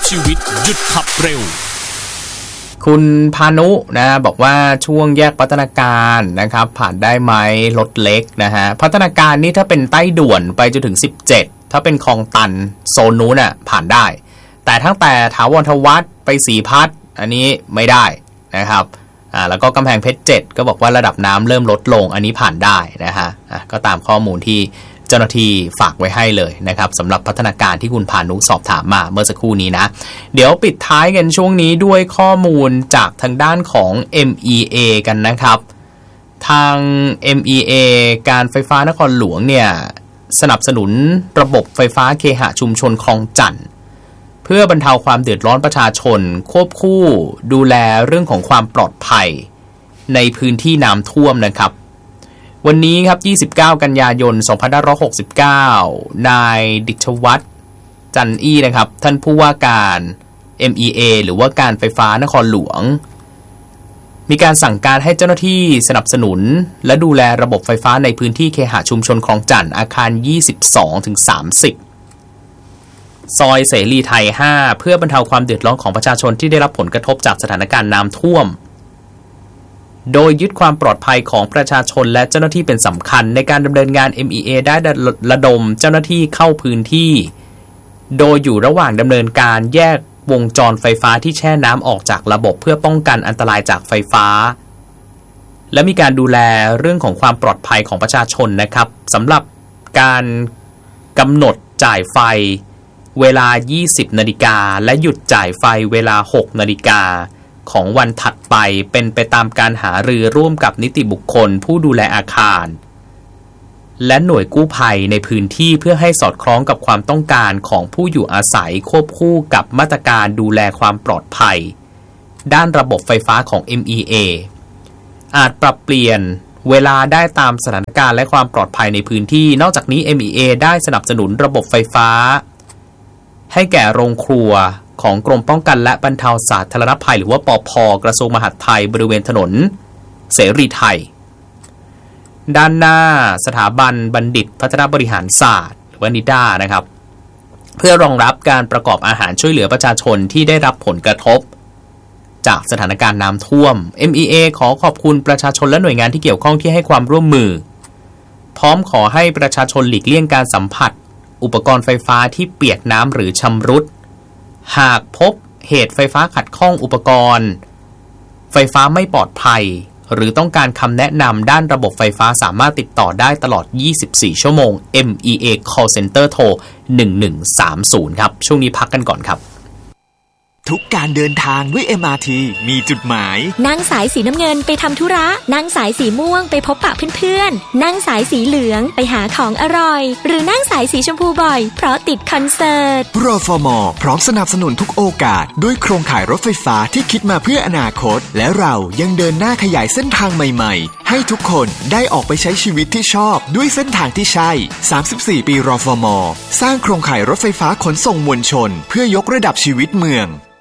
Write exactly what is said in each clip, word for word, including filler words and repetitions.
ชีวิตหยุดขับเร็วคุณพานุนะบอกว่าช่วงแยกพัฒนาการนะครับผ่านได้ไหมรถเล็กนะฮะพัฒนาการนี่ถ้าเป็นใต้ด่วนไปจนถึงสิบเจ็ดถ้าเป็นคลองตันโซนนู้นน่ะผ่านได้แต่ตั้งแต่ถาวรทวัฒน์ไปศรีพัฒน์อันนี้ไม่ได้นะครับอ่าแล้วก็กำแพงเพชรเจ็ดก็บอกว่าระดับน้ำเริ่มลดลงอันนี้ผ่านได้นะฮะอ่ะก็ตามข้อมูลที่เจ้าหน้าที่ฝากไว้ให้เลยนะครับสำหรับพัฒนาการที่คุณพานุสอบถามมาเมื่อสักครู่นี้นะเดี๋ยวปิดท้ายกันช่วงนี้ด้วยข้อมูลจากทางด้านของ เอ็ม อี เอ กันนะครับทาง เอ็ม อี เอ การไฟฟ้านครหลวงเนี่ยสนับสนุนระบบไฟฟ้าเคหะชุมชนคลองจันทน์เพื่อบรรเทาความเดือดร้อนประชาชนควบคู่ดูแลเรื่องของความปลอดภัยในพื้นที่น้ำท่วมนะครับวันนี้ครับยี่สิบเก้ากันยายนสองพันห้าร้อยหกสิบเก้านายดิษฐวัฒน์จันอี้นะครับท่านผู้ว่าการ เอ็ม อี เอ หรือว่าการไฟฟ้านครหลวงมีการสั่งการให้เจ้าหน้าที่สนับสนุนและดูแลระบบไฟฟ้าในพื้นที่เคหะชุมชนคลองจันทน์อาคาร ยี่สิบสองถึงสามสิบ ซอยเสรีไทย ห้าเพื่อบรรเทาความเดือดร้อนของประชาชนที่ได้รับผลกระทบจากสถานการณ์น้ำท่วมโดยยึดความปลอดภัยของประชาชนและเจ้าหน้าที่เป็นสำคัญในการดำเนินงาน เอ็ม อี เอ ได้ระดมเจ้าหน้าที่เข้าพื้นที่โดยอยู่ระหว่างดำเนินการแยกวงจรไฟฟ้าที่แช่น้ำออกจากระบบเพื่อป้องกันอันตรายจากไฟฟ้าและมีการดูแลเรื่องของความปลอดภัยของประชาชนนะครับสำหรับการกำหนดจ่ายไฟเวลา ยี่สิบนาฬิกาและหยุดจ่ายไฟเวลา หกนาฬิกาของวันถัดไปเป็นไปตามการหารือร่วมกับนิติบุคคลผู้ดูแลอาคารและหน่วยกู้ภัยในพื้นที่เพื่อให้สอดคล้องกับความต้องการของผู้อยู่อาศัยควบคู่กับมาตรการดูแลความปลอดภัยด้านระบบไฟฟ้าของ เอ็ม อี เอ อาจปรับเปลี่ยนเวลาได้ตามสถานการณ์และความปลอดภัยในพื้นที่นอกจากนี้ เอ็ม อี เอ ได้สนับสนุนระบบไฟฟ้าให้แก่โรงครัวของกรมป้องกันและบรรเทาสาธารณภัยหรือว่าปภ.กระทรวงมหาดไทยบริเวณถนนเสรีไทยด้านหน้าสถาบันบัณฑิตพัฒนาบริหารศาสตร์หรือว่านิด้านะครับเพื่อรองรับการประกอบอาหารช่วยเหลือประชาชนที่ได้รับผลกระทบจากสถานการณ์น้ำท่วม เอ็ม อี เอ ขอขอบคุณประชาชนและหน่วยงานที่เกี่ยวข้องที่ให้ความร่วมมือพร้อมขอให้ประชาชนหลีกเลี่ยงการสัมผัสอุปกรณ์ไฟฟ้าที่เปียกน้ำหรือชำรุดหากพบเหตุไฟฟ้าขัดข้องอุปกรณ์ไฟฟ้าไม่ปลอดภัยหรือต้องการคำแนะนำด้านระบบไฟฟ้าสามารถติดต่อได้ตลอดยี่สิบสี่ชั่วโมง เอ็ม อี เอ Call Center โทรหนึ่งหนึ่งสามศูนย์ครับช่วงนี้พักกันก่อนครับทุกการเดินทางด้วย เอ็ม อาร์ ที มีจุดหมายนั่งสายสีน้ำเงินไปทำธุระนั่งสายสีม่วงไปพบปะเพื่อนๆนั่งสายสีเหลืองไปหาของอร่อยหรือนั่งสายสีชมพูบ่อยเพราะติดคอนเสิร์ตรฟม.พร้อมสนับสนุนทุกโอกาสด้วยโครงข่ายรถไฟฟ้าที่คิดมาเพื่ออนาคตและเรายังเดินหน้าขยายเส้นทางใหม่ๆให้ทุกคนได้ออกไปใช้ชีวิตที่ชอบด้วยเส้นทางที่ใช่สามสิบสี่ปีรฟม.สร้างโครงข่ายรถไฟฟ้าขนส่งมวลชนเพื่อยกระดับชีวิตเมือง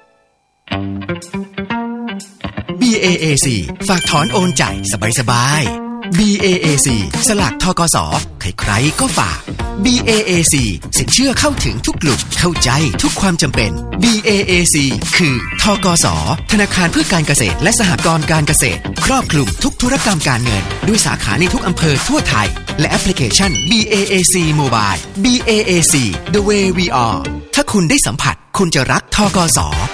บี เอ เอ ซี ฝากถอนโอนจ่ายสบายๆ บี เอ เอ ซี สลากธกส.ใครๆก็ฝาก บี เอ เอ ซี สินเชื่อเข้าถึงทุกกลุ่มเข้าใจทุกความจำเป็น บี เอ เอ ซี คือธกส.ธนาคารเพื่อการเกษตรและสหกรณ์การเกษตรครอบคลุมทุกธุรกรรมการเงินด้วยสาขาในทุกอำเภอทั่วไทยและแอปพลิเคชัน บี เอ เอ ซี Mobile บี เอ เอ ซี The Way We Are ถ้าคุณได้สัมผัสคุณจะรักธกส